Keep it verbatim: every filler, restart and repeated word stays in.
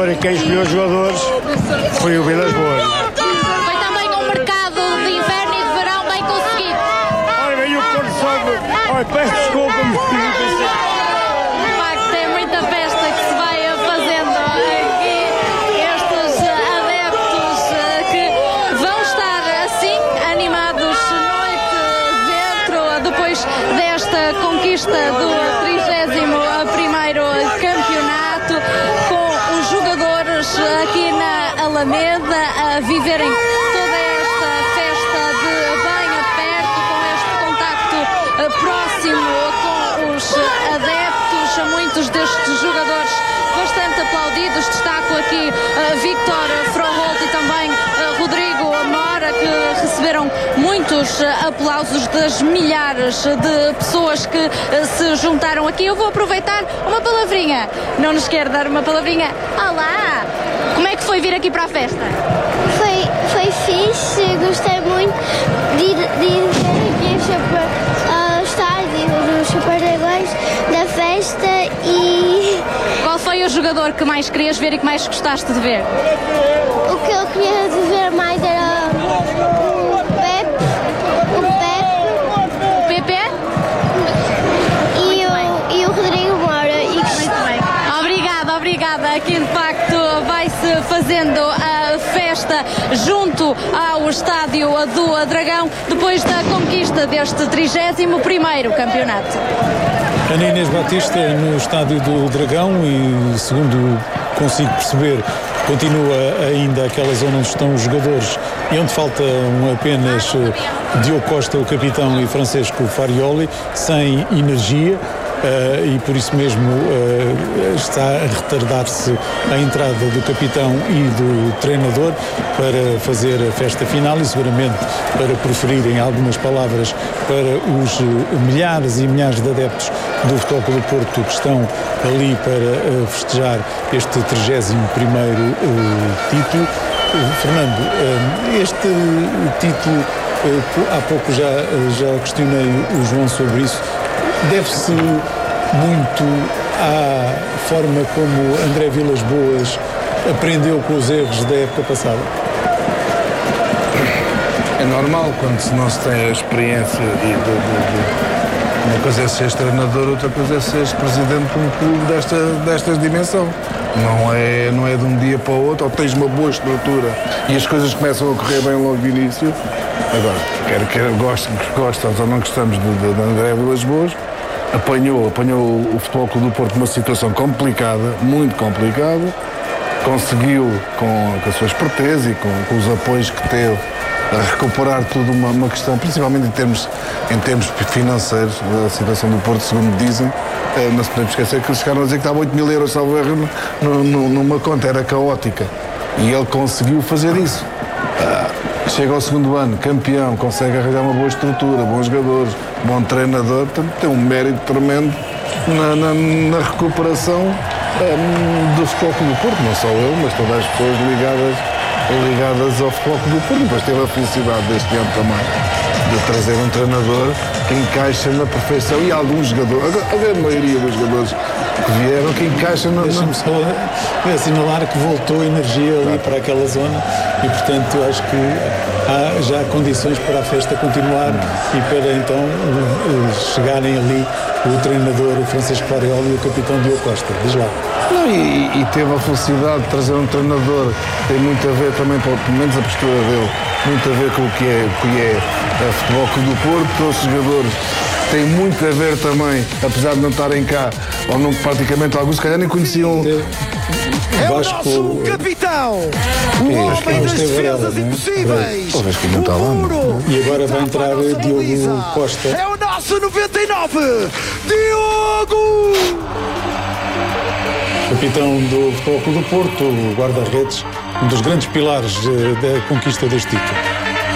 treinador e quem escolheu os jogadores foi o Vilas Boas. Foi também um mercado de inverno e de verão bem conseguido. Olha, veio o Porto Sol. Olha, peço desculpa, De facto, é muita festa que se vai fazendo aqui. Estes adeptos que vão estar assim, animados noite dentro, depois desta conquista do trigésimo primeiro campeonato, com os jogadores aqui na Alameda a viverem toda esta festa de bem a perto, com este contacto próximo com os adeptos, muitos destes jogadores bastante aplaudidos. Destaco aqui uh, Victor Froholt e também uh, Rodrigo Mora, que receberam muitos uh, aplausos das milhares de pessoas que uh, se juntaram aqui. Eu vou aproveitar uma palavrinha. Não nos quer dar uma palavrinha? Olá! Como é que foi vir aqui para a festa? Foi, foi fixe, gostei muito de ir, de ir ver aqui o super, uh, estádio dos Super Dragões, da festa. E qual foi o jogador que mais querias ver e que mais gostaste de ver? O que eu queria ver mais era o Pepe, o Pepe, o Pepe e o, e o Rodrigo Mora. E muito bem. Obrigada, obrigada. Aqui de facto vai-se fazendo a festa junto ao estádio do Dragão, depois da conquista deste trigésimo primeiro campeonato. Ana Inês Batista no estádio do Dragão e, segundo consigo perceber, continua ainda aquela zona onde estão os jogadores e onde faltam apenas Diogo Costa, o capitão, e Francesco Farioli, sem energia. Uh, e por isso mesmo uh, está a retardar-se a entrada do capitão e do treinador para fazer a festa final e seguramente para proferirem algumas palavras para os uh, milhares e milhares de adeptos do Futebol Clube do Porto que estão ali para uh, festejar este trigésimo primeiro uh, título. Uh, Fernando, uh, este título, uh, há pouco já, uh, já questionei o João sobre isso. Deve-se muito à forma como André Vilas Boas aprendeu com os erros da época passada? É normal quando não se tem a experiência e de, de, de, uma coisa é ser treinador, outra coisa é ser presidente de um clube desta, desta dimensão. Não é, não é de um dia para o outro, ou tens uma boa estrutura e as coisas começam a correr bem logo de início. Agora, quer quer gostas ou não gostamos de, de, de André Vilas Boas, apanhou, apanhou o Futebol Clube do Porto numa situação complicada, muito complicada, conseguiu, com, com a sua esperteza e com, com os apoios que teve, a recuperar tudo uma, uma questão, principalmente em termos, em termos financeiros, a situação do Porto, segundo dizem. Eh, não se podemos esquecer que eles chegaram a dizer que estava oito mil euros, salvo erro, no, no, numa conta, era caótica. E ele conseguiu fazer isso. Ah, chega ao segundo ano, campeão, consegue arranjar uma boa estrutura, bons jogadores, bom treinador, portanto tem um mérito tremendo na, na, na recuperação um, do Futebol Clube do Porto, não só eu, mas todas as pessoas ligadas, ligadas ao Futebol Clube do Porto. Depois teve a felicidade deste ano também de trazer um treinador que encaixa na perfeição e alguns jogadores, a, a grande maioria dos jogadores que vieram, que encaixam na... Deixa-me só assinalar que voltou energia ali claro. Para aquela zona e, portanto, acho que há já condições para a festa continuar e para, então, chegarem ali o treinador, o Francesco Farioli e o capitão Diogo Costa. Diz lá. Não, e, e teve a felicidade de trazer um treinador, tem muito a ver também, pelo menos a postura dele, muito a ver com o que é, o que é a Futebol Clube do Porto, trouxe jogadores. Tem muito a ver também, apesar de não estarem cá, ou não praticamente alguns, se calhar nem conheciam. É o nosso capitão, o homem das defesas impossíveis, o muro. E agora vai entrar Diogo Costa. É o nosso noventa e nove, Diogo! Capitão do Futebol Clube do Porto, guarda-redes, um dos grandes pilares da conquista deste título.